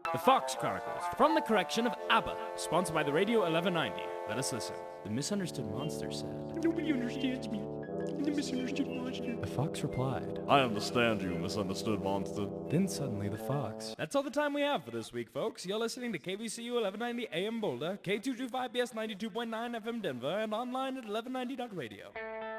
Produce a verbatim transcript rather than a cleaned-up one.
The Fox Chronicles, from the correction of ABBA, sponsored by the Radio eleven ninety. Let us listen. The misunderstood monster said, "Nobody understands me. The misunderstood monster." The fox replied, I understand you, misunderstood monster. Then suddenly the fox. That's all the time we have for this week, folks. You're listening to K V C U eleven ninety A M Boulder, K two twenty-five B S ninety-two point nine F M Denver, and online at eleven ninety dot radio.